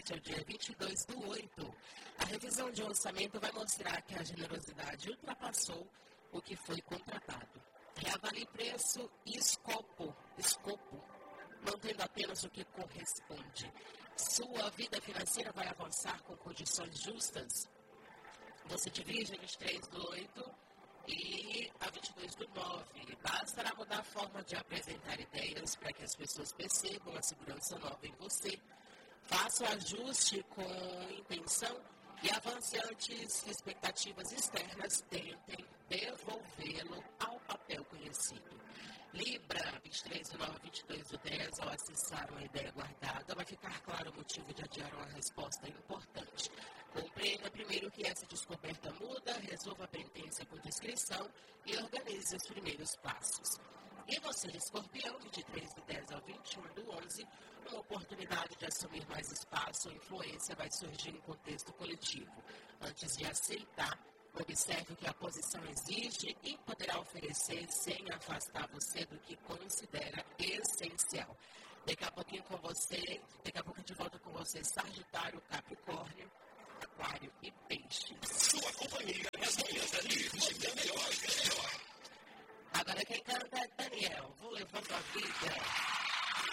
date ao dia 22/8. A revisão de orçamento vai mostrar que a generosidade ultrapassou o que foi contratado. Reavalie preço e escopo, mantendo apenas o que corresponde. Sua vida financeira vai avançar com condições justas. Você divide a 23/8 e a 22/9. Bastará mudar a forma de apresentar ideias para que as pessoas percebam a segurança nova em você. Faça o ajuste com intenção e avance antes expectativas externas tentem devolvê-lo ao papel conhecido. Libra, 23/9, 22/10, ao acessar uma ideia guardada, vai ficar claro o motivo de adiar uma resposta importante. Compreenda primeiro que essa descoberta muda, resolva a pendência com discrição e organize os primeiros passos. E você, Escorpião, 23/10 ao 21/11, uma oportunidade de assumir mais espaço ou influência vai surgir no contexto coletivo. Antes de aceitar, observe o que a posição exige e poderá oferecer sem afastar você do que considera essencial. Daqui a pouco eu te volto com você, Sagitário, Capricórnio, Aquário e Peixe. Sua companhia nas manhãs ali, manhã melhor. Agora quem canta é Daniel, vou levando a vida.